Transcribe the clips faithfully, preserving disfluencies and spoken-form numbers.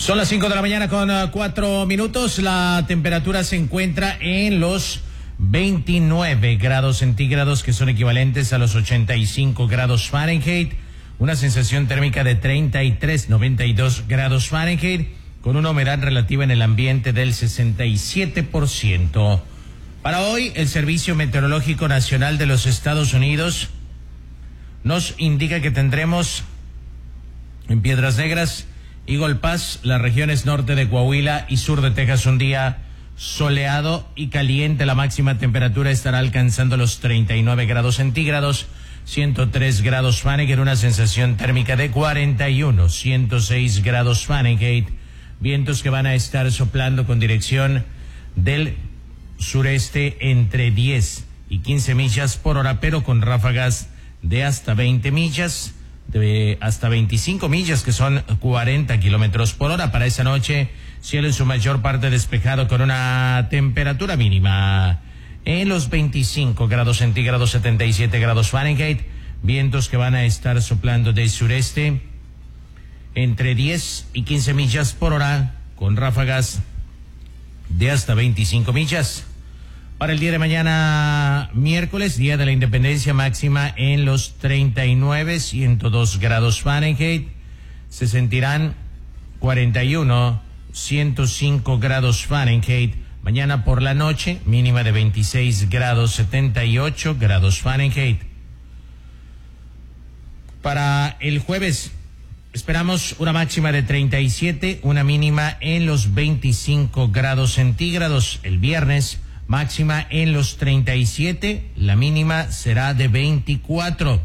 Son las cinco de la mañana con uh, cuatro minutos. La temperatura se encuentra en los veintinueve grados centígrados, que son equivalentes a los ochenta y cinco grados Fahrenheit. Una sensación térmica de treinta y tres, noventa y dos grados Fahrenheit, con una humedad relativa en el ambiente del sesenta y siete por ciento. Para hoy, el Servicio Meteorológico Nacional de los Estados Unidos nos indica que tendremos en Piedras Negras, Eagle Pass, las regiones norte de Coahuila y sur de Texas, un día soleado y caliente. La máxima temperatura estará alcanzando los treinta y nueve grados centígrados, ciento tres grados Fahrenheit, una sensación térmica de cuarenta y uno, ciento seis grados Fahrenheit. Vientos que van a estar soplando con dirección del sureste entre diez y quince millas por hora, pero con ráfagas de hasta veinte millas, de hasta veinticinco millas, que son cuarenta kilómetros por hora. Para esa noche, cielo en su mayor parte despejado con una temperatura mínima en los veinticinco grados centígrados, setenta y siete grados Fahrenheit. Vientos que van a estar soplando del sureste entre diez y quince millas por hora, con ráfagas de hasta veinticinco millas. Para el día de mañana, miércoles, Día de la Independencia, máxima en los treinta y nueve, ciento dos grados Fahrenheit. Se sentirán cuarenta y uno, ciento cinco grados Fahrenheit. Mañana por la noche, mínima de veintiséis grados, setenta y ocho grados Fahrenheit. Para el jueves, esperamos una máxima de treinta y siete, una mínima en los veinticinco grados centígrados. El viernes, máxima en los treinta y siete, la mínima será de veinticuatro.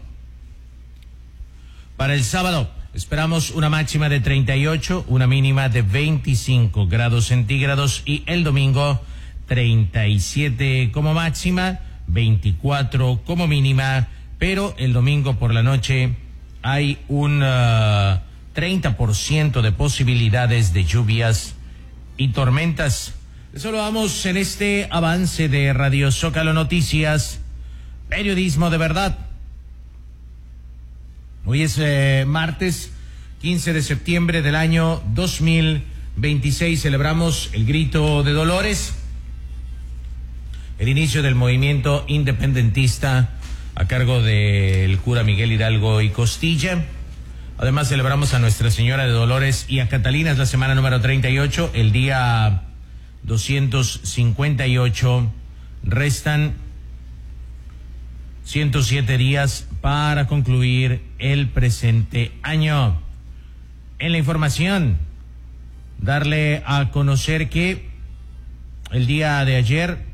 Para el sábado, esperamos una máxima de treinta y ocho, una mínima de veinticinco grados centígrados, y el domingo treinta y siete como máxima, veinticuatro como mínima, pero el domingo por la noche hay un uh, treinta por ciento de posibilidades de lluvias y tormentas. Eso lo vamos en este avance de Radio Zócalo Noticias, periodismo de verdad. Hoy es eh, martes quince de septiembre del año dos mil veintiséis. Celebramos el Grito de Dolores, el inicio del movimiento independentista a cargo del cura Miguel Hidalgo y Costilla. Además, celebramos a Nuestra Señora de Dolores y a Catalina. Es la semana número treinta y ocho, el día doscientos cincuenta y ocho. Restan ciento siete días para concluir el presente año. En la información, darle a conocer que el día de ayer,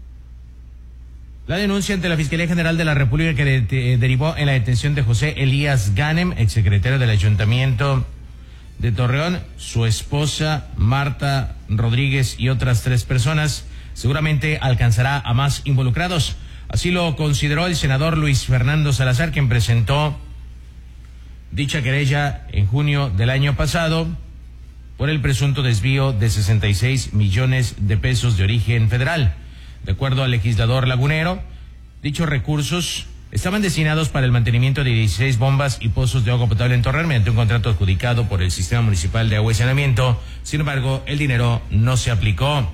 la denuncia ante la Fiscalía General de la República que de, de, derivó en la detención de José Elías Ganem, exsecretario del Ayuntamiento de Torreón, su esposa Marta Rodríguez y otras tres personas, seguramente alcanzará a más involucrados. Así lo consideró el senador Luis Fernando Salazar, quien presentó dicha querella en junio del año pasado por el presunto desvío de sesenta y seis millones de pesos de origen federal. De acuerdo al legislador lagunero, dichos recursos estaban destinados para el mantenimiento de dieciséis bombas y pozos de agua potable en Torreón mediante un contrato adjudicado por el Sistema Municipal de Agua y Saneamiento. Sin embargo, el dinero no se aplicó.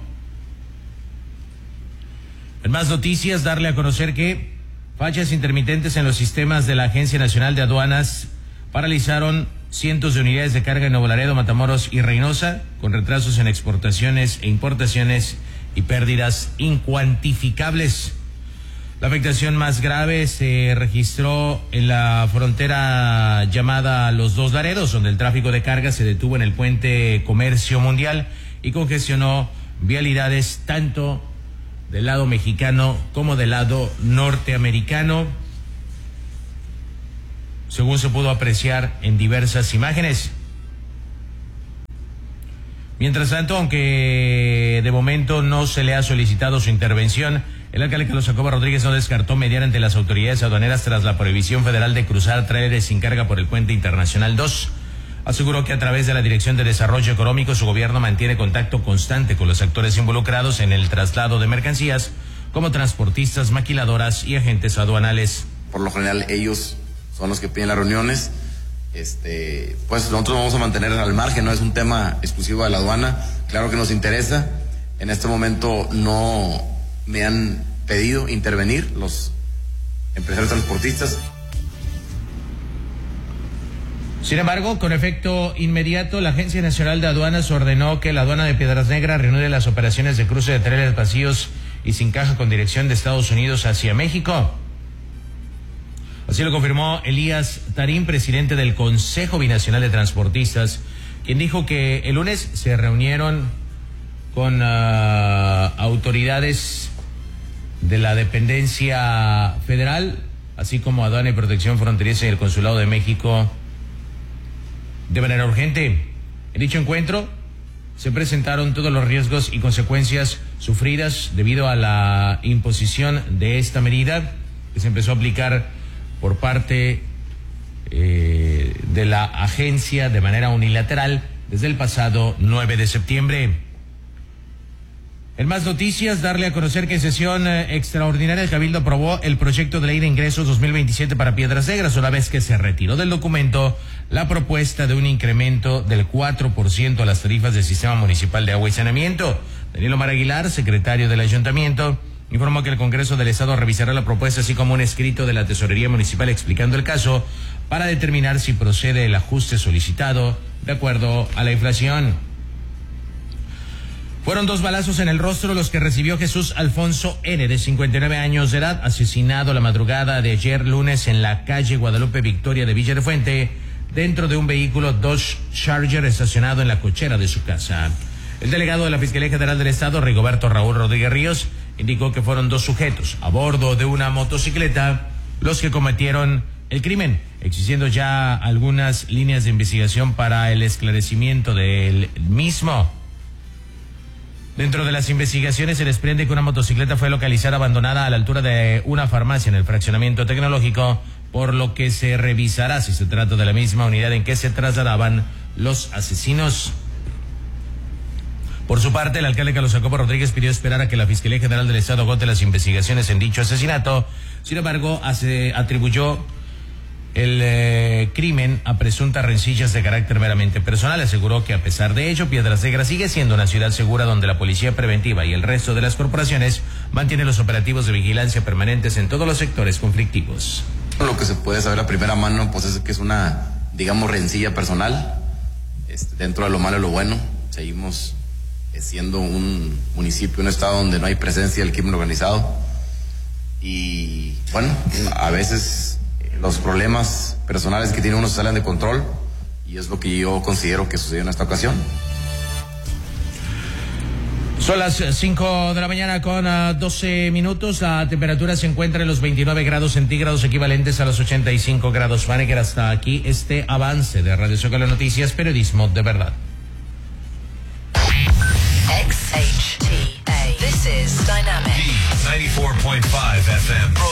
En más noticias, darle a conocer que fallas intermitentes en los sistemas de la Agencia Nacional de Aduanas paralizaron cientos de unidades de carga en Nuevo Laredo, Matamoros y Reynosa, con retrasos en exportaciones e importaciones y pérdidas incuantificables. La afectación más grave se registró en la frontera llamada Los Dos Laredos, donde el tráfico de carga se detuvo en el puente Comercio Mundial y congestionó vialidades tanto del lado mexicano como del lado norteamericano, según se pudo apreciar en diversas imágenes. Mientras tanto, aunque de momento no se le ha solicitado su intervención, el alcalde Carlos Jacobo Rodríguez no descartó mediar ante las autoridades aduaneras tras la prohibición federal de cruzar tráileres sin carga por el Puente Internacional dos. Aseguró que a través de la Dirección de Desarrollo Económico su gobierno mantiene contacto constante con los actores involucrados en el traslado de mercancías, como transportistas, maquiladoras y agentes aduanales. Por lo general ellos son los que piden las reuniones. este, pues nosotros vamos a mantener al margen, no es un tema exclusivo de la aduana, claro que nos interesa. En este momento no me han pedido intervenir los empresarios transportistas. Sin embargo, con efecto inmediato, la Agencia Nacional de Aduanas ordenó que la aduana de Piedras Negras reanude las operaciones de cruce de trenes vacíos y sin caja con dirección de Estados Unidos hacia México. Así lo confirmó Elías Tarín, presidente del Consejo Binacional de Transportistas, quien dijo que el lunes se reunieron con uh, autoridades de la dependencia federal, así como Aduana y Protección Fronteriza y el Consulado de México, de manera urgente. En dicho encuentro se presentaron todos los riesgos y consecuencias sufridas debido a la imposición de esta medida que se empezó a aplicar por parte eh, de la agencia de manera unilateral desde el pasado nueve de septiembre. En más noticias, darle a conocer que en sesión eh, extraordinaria el Cabildo aprobó el proyecto de ley de ingresos dos mil veintisiete para Piedras Negras, una vez que se retiró del documento la propuesta de un incremento del cuatro por ciento a las tarifas del Sistema Municipal de Agua y Saneamiento. Daniel Omar Aguilar, secretario del Ayuntamiento, informó que el Congreso del Estado revisará la propuesta, así como un escrito de la Tesorería Municipal explicando el caso, para determinar si procede el ajuste solicitado de acuerdo a la inflación. Fueron dos balazos en el rostro los que recibió Jesús Alfonso N., de cincuenta y nueve años de edad, asesinado la madrugada de ayer lunes en la calle Guadalupe Victoria de Villa de Fuente, dentro de un vehículo Dodge Charger estacionado en la cochera de su casa. El delegado de la Fiscalía General del Estado, Rigoberto Raúl Rodríguez Ríos, indicó que fueron dos sujetos a bordo de una motocicleta los que cometieron el crimen, existiendo ya algunas líneas de investigación para el esclarecimiento del mismo. Dentro de las investigaciones se desprende que una motocicleta fue localizada abandonada a la altura de una farmacia en el fraccionamiento tecnológico, por lo que se revisará si se trata de la misma unidad en que se trasladaban los asesinos. Por su parte, el alcalde Carlos Jacobo Rodríguez pidió esperar a que la Fiscalía General del Estado agote las investigaciones en dicho asesinato. Sin embargo, hace, atribuyó el eh, crimen a presuntas rencillas de carácter meramente personal. Aseguró que a pesar de ello, Piedras Negras sigue siendo una ciudad segura donde la policía preventiva y el resto de las corporaciones mantienen los operativos de vigilancia permanentes en todos los sectores conflictivos. Lo que se puede saber a primera mano, pues es que es una, digamos, rencilla personal. Este, dentro de lo malo y lo bueno, seguimos eh, siendo un municipio, un estado donde no hay presencia del crimen organizado. Y bueno, a veces los problemas personales que tiene uno se salen de control, y es lo que yo considero que sucedió en esta ocasión. Son las cinco de la mañana con uh, doce minutos. La temperatura se encuentra en los veintinueve grados centígrados, equivalentes a los ochenta y cinco grados Fahrenheit. Hasta aquí este avance de Radio Zócalo Noticias, periodismo de verdad. X H T A. This is Dynamic ninety-four point five F M.